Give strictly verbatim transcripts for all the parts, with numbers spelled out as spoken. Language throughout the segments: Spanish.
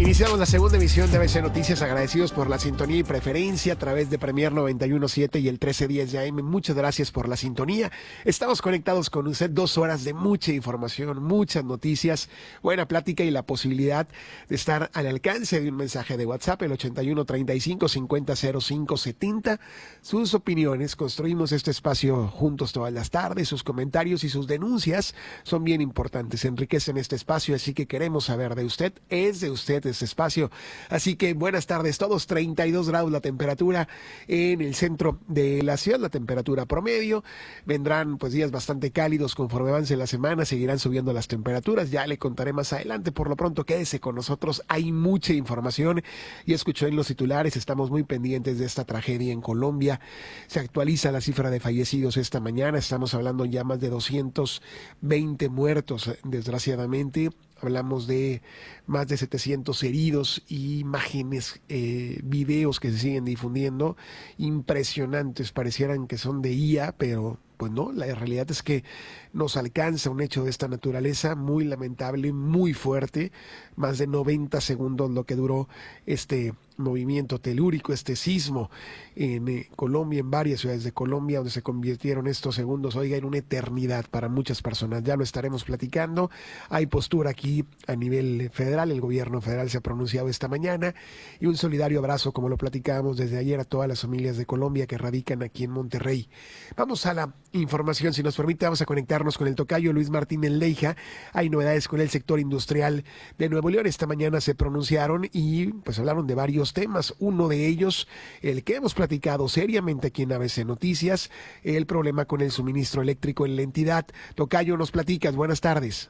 Iniciamos la segunda emisión de A B C Noticias, agradecidos por la sintonía y preferencia a través de Premier noventa y uno punto siete y el trece diez de A M. Muchas gracias por la sintonía. Estamos conectados con usted, dos horas de mucha información, muchas noticias, buena plática y la posibilidad de estar al alcance de un mensaje de WhatsApp, el ochenta y uno, treinta y cinco, cincuenta, cero cinco, setenta. Sus opiniones, construimos este espacio juntos todas las tardes, sus comentarios y sus denuncias son bien importantes, enriquecen este espacio, así que queremos saber de usted, es de usted este espacio. Así que buenas tardes todos, treinta y dos grados la temperatura en el centro de la ciudad, la temperatura promedio. Vendrán pues días bastante cálidos conforme avance la semana, seguirán subiendo las temperaturas, ya le contaré más adelante. Por lo pronto quédese con nosotros, hay mucha información. Ya escuchó en los titulares, estamos muy pendientes de esta tragedia en Colombia. Se actualiza la cifra de fallecidos esta mañana, estamos hablando ya más de doscientos veinte muertos, desgraciadamente. Hablamos de más de setecientos heridos y imágenes, eh, videos que se siguen difundiendo, impresionantes, parecieran que son de I A, pero pues no, la realidad es que nos alcanza un hecho de esta naturaleza muy lamentable, muy fuerte, más de noventa segundos lo que duró este movimiento telúrico, este sismo en eh, Colombia, en varias ciudades de Colombia, donde se convirtieron estos segundos, oiga, en una eternidad para muchas personas. Ya lo estaremos platicando. Hay postura aquí a nivel federal, el gobierno federal se ha pronunciado esta mañana, y un solidario abrazo, como lo platicábamos desde ayer, a todas las familias de Colombia que radican aquí en Monterrey. Vamos a la información, si nos permite, vamos a conectarnos con el tocayo Luis Martín Leija. Hay novedades con el sector industrial de Nuevo León. Esta mañana se pronunciaron y pues hablaron de varios temas. Uno de ellos, el que hemos platicado seriamente aquí en A B C Noticias, el problema con el suministro eléctrico en la entidad. Tocayo, nos platicas, buenas tardes.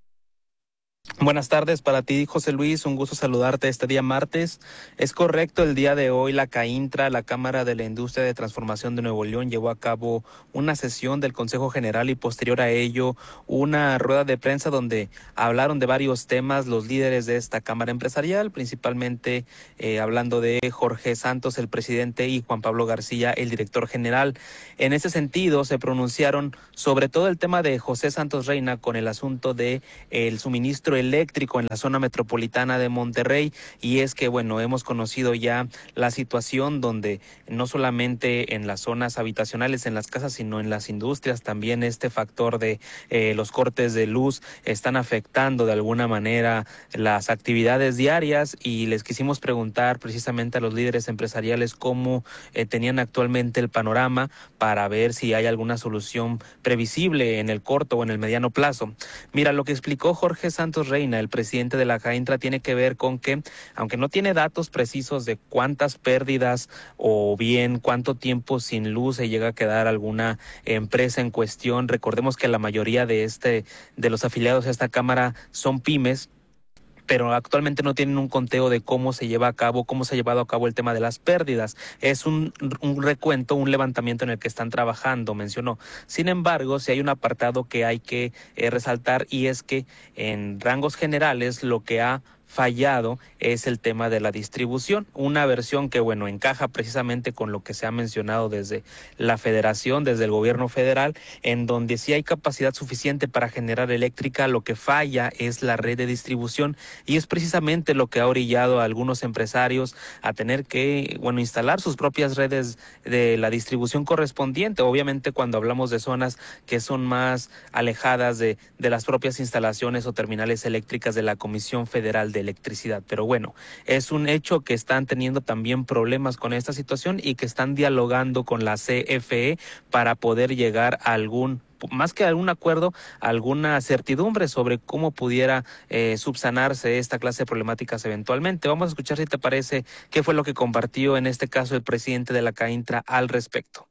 Buenas tardes para ti, José Luis, un gusto saludarte este día martes. Es correcto, el día de hoy la CAINTRA, la Cámara de la Industria de Transformación de Nuevo León, llevó a cabo una sesión del Consejo General y posterior a ello una rueda de prensa donde hablaron de varios temas los líderes de esta Cámara Empresarial, principalmente eh, hablando de Jorge Santos, el presidente, y Juan Pablo García, el director general. En ese sentido, se pronunciaron sobre todo el tema de José Santos Reina con el asunto de eh, el suministro eléctrico en la zona metropolitana de Monterrey, y es que bueno, hemos conocido ya la situación donde no solamente en las zonas habitacionales, en las casas, sino en las industrias también este factor de eh, los cortes de luz están afectando de alguna manera las actividades diarias, y les quisimos preguntar precisamente a los líderes empresariales cómo eh, tenían actualmente el panorama para ver si hay alguna solución previsible en el corto o en el mediano plazo. Mira, lo que explicó Jorge Santos Reina, el presidente de la CAINTRA, tiene que ver con que, aunque no tiene datos precisos de cuántas pérdidas o bien cuánto tiempo sin luz se llega a quedar alguna empresa en cuestión, recordemos que la mayoría de este de los afiliados a esta cámara son pymes, pero actualmente no tienen un conteo de cómo se lleva a cabo, cómo se ha llevado a cabo el tema de las pérdidas. Es un, un recuento, un levantamiento en el que están trabajando, mencionó. Sin embargo, si hay un apartado que hay que eh, resaltar, y es que en rangos generales lo que ha fallado es el tema de la distribución, una versión que bueno encaja precisamente con lo que se ha mencionado desde la federación, desde el gobierno federal, en donde sí hay capacidad suficiente para generar eléctrica, lo que falla es la red de distribución, y es precisamente lo que ha orillado a algunos empresarios a tener que bueno instalar sus propias redes de la distribución correspondiente, obviamente cuando hablamos de zonas que son más alejadas de, de las propias instalaciones o terminales eléctricas de la Comisión Federal de Electricidad. Pero bueno, es un hecho que están teniendo también problemas con esta situación y que están dialogando con la C F E para poder llegar a algún, más que algún acuerdo, alguna certidumbre sobre cómo pudiera eh, subsanarse esta clase de problemáticas eventualmente. Vamos a escuchar, si te parece, qué fue lo que compartió en este caso el presidente de la CAINTRA al respecto.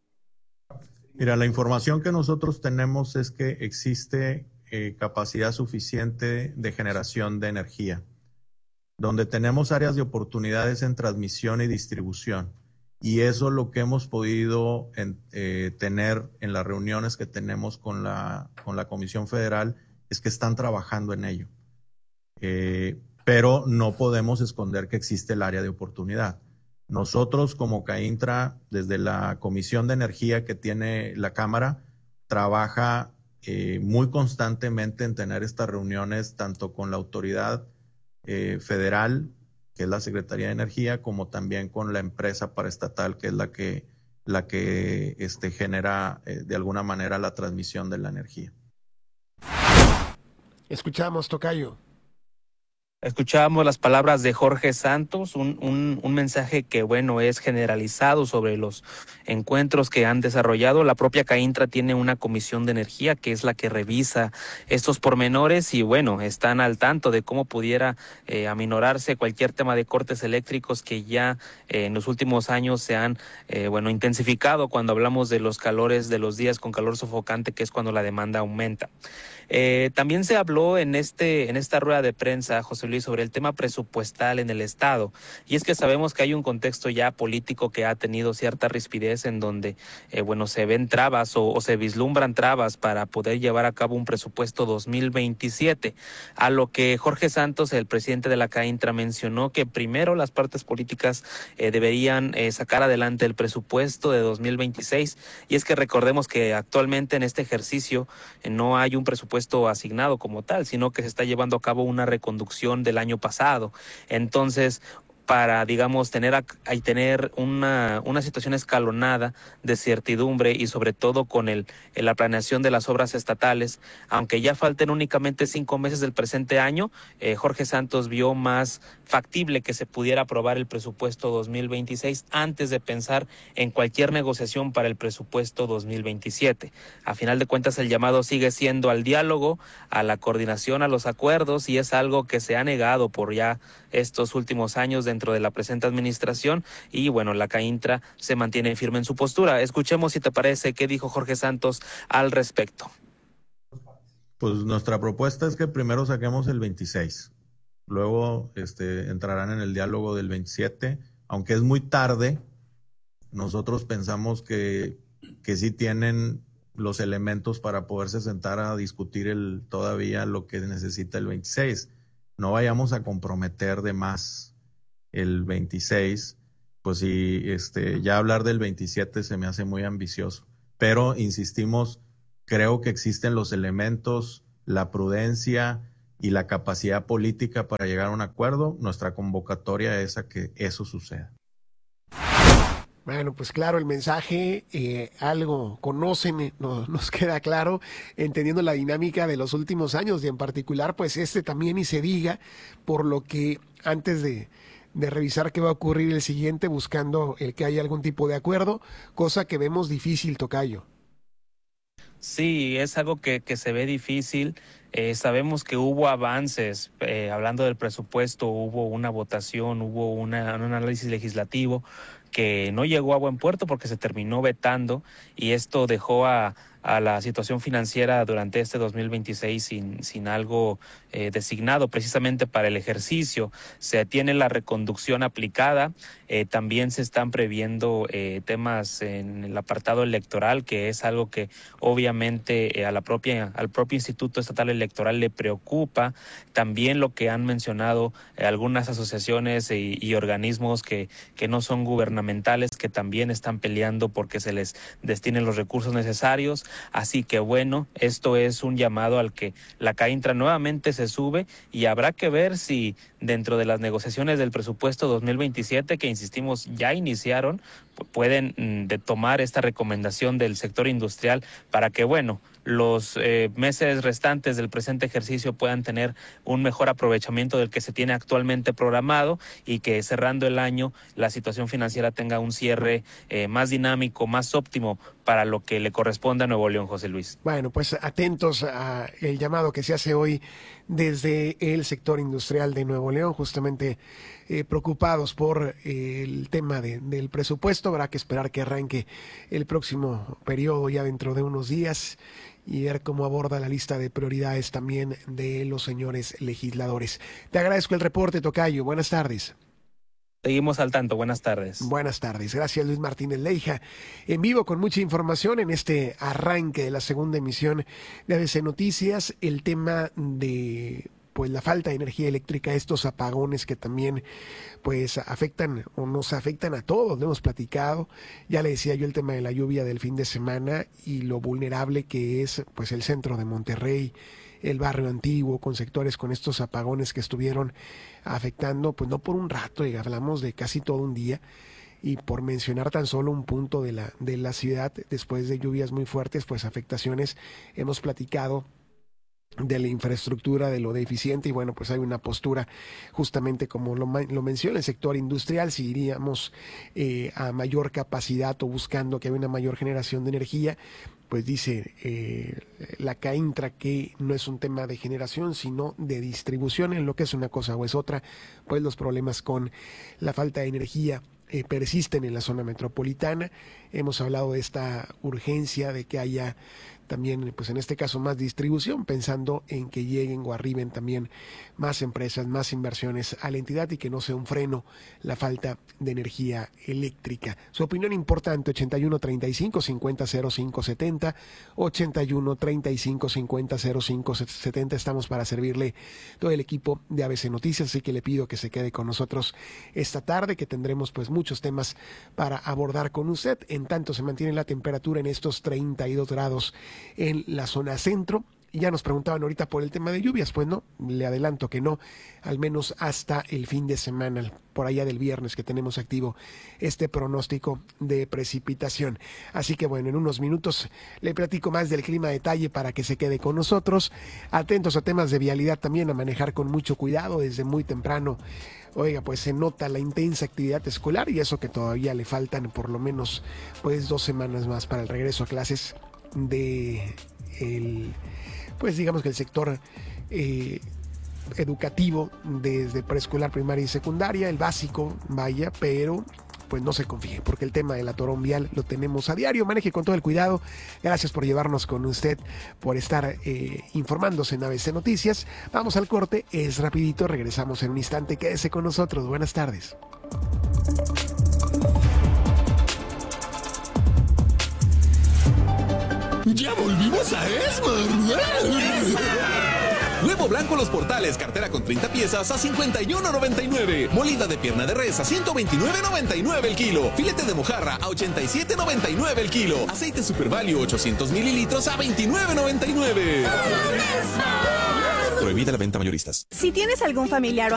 Mira, la información que nosotros tenemos es que existe eh, capacidad suficiente de generación de energía, donde tenemos áreas de oportunidades en transmisión y distribución. Y eso es lo que hemos podido en, eh, tener en las reuniones que tenemos con la, con la Comisión Federal, es que están trabajando en ello. Eh, pero no podemos esconder que existe el área de oportunidad. Nosotros como CAINTRA, desde la Comisión de Energía que tiene la Cámara, trabaja eh, muy constantemente en tener estas reuniones tanto con la autoridad Eh, federal que es la Secretaría de Energía, como también con la empresa paraestatal, que es la que, la que este, genera eh, de alguna manera la transmisión de la energía. Escuchamos, tocayo. Escuchábamos las palabras de Jorge Santos, un, un, un mensaje que, bueno, es generalizado sobre los encuentros que han desarrollado. La propia CAINTRA tiene una comisión de energía que es la que revisa estos pormenores y, bueno, están al tanto de cómo pudiera eh, aminorarse cualquier tema de cortes eléctricos que ya eh, en los últimos años se han, eh, bueno, intensificado cuando hablamos de los calores de los días con calor sofocante, que es cuando la demanda aumenta. Eh, también se habló en este en esta rueda de prensa, José Luis, sobre el tema presupuestal en el Estado. Y es que sabemos que hay un contexto ya político que ha tenido cierta rispidez en donde, eh, bueno, se ven trabas o, o se vislumbran trabas para poder llevar a cabo un presupuesto dos mil veintisiete. A lo que Jorge Santos, el presidente de la CAINTRA, mencionó que primero las partes políticas eh, deberían eh, sacar adelante el presupuesto de dos mil veintiséis. Y es que recordemos que actualmente en este ejercicio eh, no hay un presupuesto asignado como tal, sino que se está llevando a cabo una reconducción del año pasado. Entonces, para, digamos, tener, a, a tener una, una situación escalonada de certidumbre y sobre todo con el, el, la planeación de las obras estatales, aunque ya falten únicamente cinco meses del presente año, eh, Jorge Santos vio más factible que se pudiera aprobar el presupuesto dos mil veintiséis antes de pensar en cualquier negociación para el presupuesto dos mil veintisiete. A final de cuentas, el llamado sigue siendo al diálogo, a la coordinación, a los acuerdos, y es algo que se ha negado por ya estos últimos años dentro de la presente administración, y bueno, la CAINTRA se mantiene firme en su postura. Escuchemos, si te parece, qué dijo Jorge Santos al respecto. Pues nuestra propuesta es que primero saquemos el veintiséis, luego este, entrarán en el diálogo del veintisiete, aunque es muy tarde. Nosotros pensamos que, que sí tienen los elementos para poderse sentar a discutir el, todavía lo que necesita el veintiséis. No vayamos a comprometer de más el veintiséis, pues sí, este, ya hablar del veintisiete se me hace muy ambicioso. Pero insistimos, creo que existen los elementos, la prudencia y la capacidad política para llegar a un acuerdo. Nuestra convocatoria es a que eso suceda. Bueno, pues claro, el mensaje, eh, algo conocen, no, nos queda claro, entendiendo la dinámica de los últimos años y en particular, pues este también y se diga, por lo que antes de, de revisar qué va a ocurrir el siguiente, buscando el que haya algún tipo de acuerdo, cosa que vemos difícil, tocayo. Sí, es algo que, que se ve difícil. Eh, sabemos que hubo avances, eh, hablando del presupuesto, hubo una votación, hubo una, un análisis legislativo que no llegó a buen puerto porque se terminó vetando, y esto dejó a, a la situación financiera durante este dos mil veintiséis sin, sin algo eh, designado precisamente para el ejercicio. Se tiene la reconducción aplicada, eh, también se están previendo eh, temas en el apartado electoral, que es algo que obviamente eh, a la propia, al propio Instituto Estatal Electoral le preocupa. También lo que han mencionado eh, algunas asociaciones y, y organismos que, que no son gubernamentales, que también están peleando porque se les destinen los recursos necesarios. Así que bueno, esto es un llamado al que la CAINTRA nuevamente se sube, y habrá que ver si dentro de las negociaciones del presupuesto dos mil veintisiete, que insistimos ya iniciaron, pueden mm, de tomar esta recomendación del sector industrial para que, bueno, los eh, meses restantes del presente ejercicio puedan tener un mejor aprovechamiento del que se tiene actualmente programado, y que cerrando el año la situación financiera tenga un cierre eh, más dinámico, más óptimo para lo que le corresponde a Nuevo León, José Luis. Bueno, pues atentos a el llamado que se hace hoy desde el sector industrial de Nuevo León, justamente eh, preocupados por eh, el tema de, del presupuesto. Habrá que esperar que arranque el próximo periodo ya dentro de unos días y ver cómo aborda la lista de prioridades también de los señores legisladores. Te agradezco el reporte, tocayo. Buenas tardes. Seguimos al tanto. Buenas tardes. Buenas tardes. Gracias, Luis Martínez Leija. En vivo con mucha información en este arranque de la segunda emisión de A B C Noticias. El tema de pues la falta de energía eléctrica, estos apagones que también pues afectan o nos afectan a todos, lo hemos platicado. Ya le decía yo el tema de la lluvia del fin de semana y lo vulnerable que es pues el centro de Monterrey, el barrio antiguo, con sectores con estos apagones que estuvieron afectando, pues no por un rato, y hablamos de casi todo un día. Y por mencionar tan solo un punto de la, de la ciudad, después de lluvias muy fuertes, pues afectaciones, hemos platicado de la infraestructura, de lo deficiente, y bueno, pues hay una postura justamente como lo, lo menciona el sector industrial. Si iríamos eh, a mayor capacidad o buscando que haya una mayor generación de energía, pues dice eh, la CAINTRA que no es un tema de generación, sino de distribución. En lo que es una cosa o es otra, pues los problemas con la falta de energía Eh, persisten en la zona metropolitana. Hemos hablado de esta urgencia de que haya también, pues en este caso, más distribución, pensando en que lleguen o arriben también más empresas, más inversiones a la entidad y que no sea un freno la falta de energía eléctrica. Su opinión importante, ochenta y uno treinta y cinco cincuenta cero cinco setenta, ochenta y uno treinta y cinco cincuenta cero cinco setenta. Estamos para servirle todo el equipo de A B C Noticias, así que le pido que se quede con nosotros esta tarde, que tendremos pues muchos temas para abordar con usted. En tanto se mantiene la temperatura en estos treinta y dos grados en la zona centro. Y ya nos preguntaban ahorita por el tema de lluvias, pues no, le adelanto que no, al menos hasta el fin de semana, por allá del viernes, que tenemos activo este pronóstico de precipitación. Así que bueno, en unos minutos le platico más del clima a detalle para que se quede con nosotros. Atentos a temas de vialidad también, a manejar con mucho cuidado desde muy temprano. Oiga, pues se nota la intensa actividad escolar, y eso que todavía le faltan por lo menos pues dos semanas más para el regreso a clases de el, pues digamos que el sector eh, educativo, desde preescolar, primaria y secundaria, el básico, vaya, pero pues no se confíe, porque el tema del atorón vial lo tenemos a diario. Maneje con todo el cuidado. Gracias por llevarnos con usted, por estar eh, informándose en A B C Noticias. Vamos al corte, es rapidito, regresamos en un instante. Quédese con nosotros, buenas tardes. ¡Ya volvimos a Esmar! Huevo blanco Los Portales, cartera con treinta piezas a cincuenta y uno noventa y nueve. Molida de pierna de res a ciento veintinueve noventa y nueve el kilo. Filete de mojarra a ochenta y siete noventa y nueve el kilo. Aceite Super Value ochocientos mililitros a veintinueve noventa y nueve. Prohibida la venta mayoristas. Si tienes algún familiar o